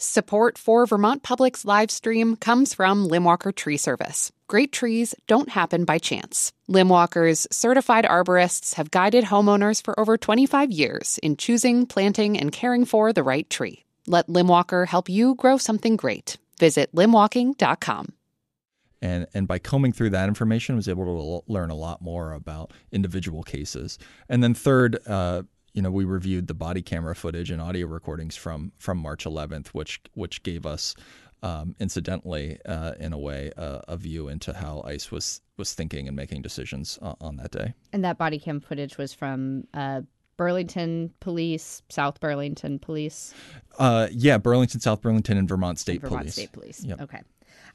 Support for Vermont Public's live stream comes from Limwalker Tree Service. Great trees don't happen by chance. Limwalker's certified arborists have guided homeowners for over 25 years in choosing, planting, and caring for the right tree. Let Limwalker help you grow something great. Visit limwalking.com. And by combing through that information, I was able to learn a lot more about individual cases. And then third, we reviewed the body camera footage and audio recordings from March 11th, which gave us, incidentally, in a way, a view into how ICE was thinking and making decisions on that day. And that body cam footage was from Burlington Police, South Burlington Police? Burlington, South Burlington, and Vermont State Police. Vermont State Police. Yep. Okay.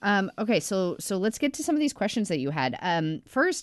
So let's get to some of these questions that you had. First,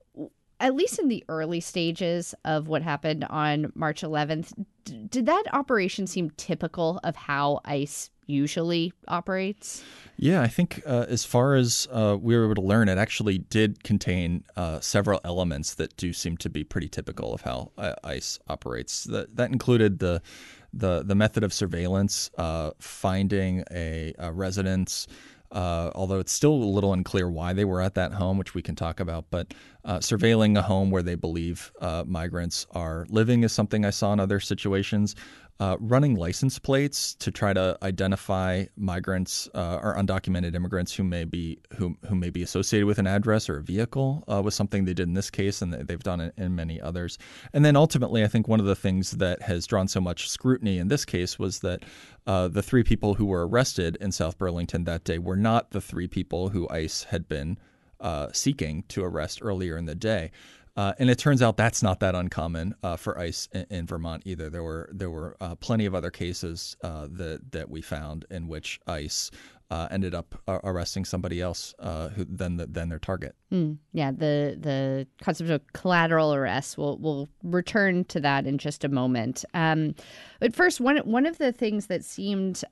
at least in the early stages of what happened on March 11th, did that operation seem typical of how ICE usually operates? Yeah, I think as far as we were able to learn, it actually did contain several elements that do seem to be pretty typical of how ICE operates. That included the method of surveillance, finding a residence, although it's still a little unclear why they were at that home, which we can talk about. But surveilling a home where they believe migrants are living is something I saw in other situations. Running license plates to try to identify migrants or undocumented immigrants who may be associated with an address or a vehicle was something they did in this case, and they've done it in many others. And then ultimately, I think one of the things that has drawn so much scrutiny in this case was that the three people who were arrested in South Burlington that day were not the three people who ICE had been seeking to arrest earlier in the day. And it turns out that's not that uncommon for ICE in Vermont either. There were plenty of other cases that we found in which ICE ended up arresting somebody else who than their target. Yeah, the concept of collateral arrest. We'll return to that in just a moment. But first, one of the things that seemed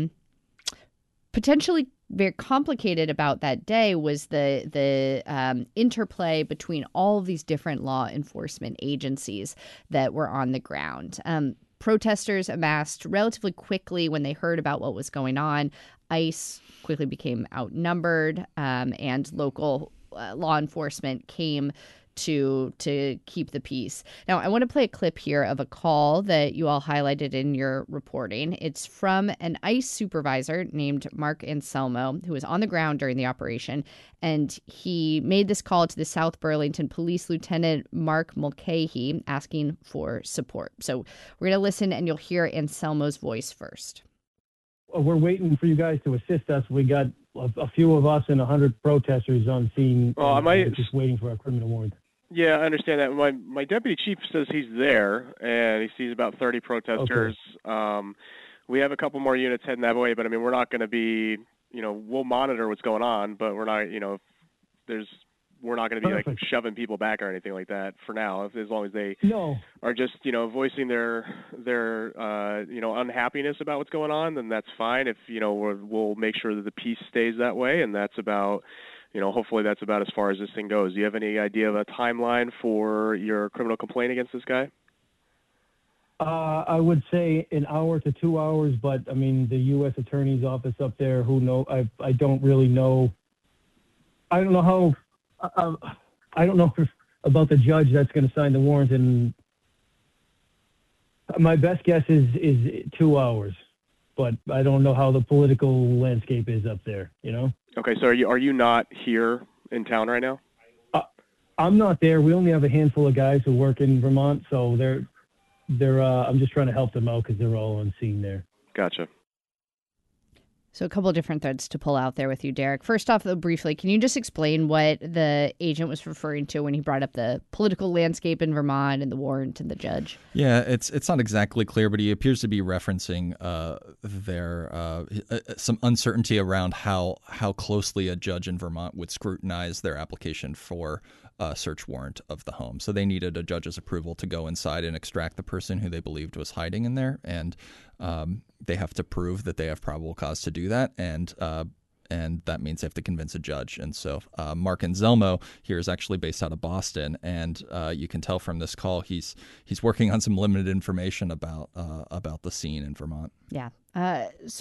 potentially very complicated about that day was the interplay between all of these different law enforcement agencies that were on the ground. Protesters amassed relatively quickly when they heard about what was going on. ICE quickly became outnumbered, and local law enforcement came to keep the peace. Now, I want to play a clip here of a call that you all highlighted in your reporting. It's from an ICE supervisor named Mark Anselmo, who was on the ground during the operation, and he made this call to the South Burlington Police Lieutenant Mark Mulcahy asking for support. So we're going to listen, and you'll hear Anselmo's voice first. We're waiting for you guys to assist us. We got a few of us and 100 protesters on scene. Just waiting for our criminal warrant. Yeah, I understand that. My deputy chief says he's there, and he sees about 30 protesters. Okay. We have a couple more units heading that way, but I mean, we're not going to be, we'll monitor what's going on, but we're not, we're not going to be like shoving people back or anything like that for now. As long as they are just, voicing their unhappiness about what's going on, then that's fine. If we'll make sure that the peace stays that way, and that's about. Hopefully that's about as far as this thing goes. Do you have any idea of a timeline for your criminal complaint against this guy? I would say an hour to 2 hours, but I mean, the U.S. Attorney's office up there, I don't really know. I don't know how, I don't know about the judge that's going to sign the warrant, and my best guess is 2 hours, but I don't know how the political landscape is up there, Okay, so are you not here in town right now? I'm not there. We only have a handful of guys who work in Vermont, so they're. I'm just trying to help them out because they're all on scene there. Gotcha. So a couple of different threads to pull out there with you, Derek. First off, though, briefly, can you just explain what the agent was referring to when he brought up the political landscape in Vermont and the warrant and the judge? Yeah, it's not exactly clear, but he appears to be referencing some uncertainty around how closely a judge in Vermont would scrutinize their application for a search warrant of the home. So they needed a judge's approval to go inside and extract the person who they believed was hiding in there, and they have to prove that they have probable cause to do that, and that means they have to convince a judge. And so Mark Anselmo here is actually based out of Boston, and you can tell from this call he's working on some limited information about the scene in Vermont. Yeah.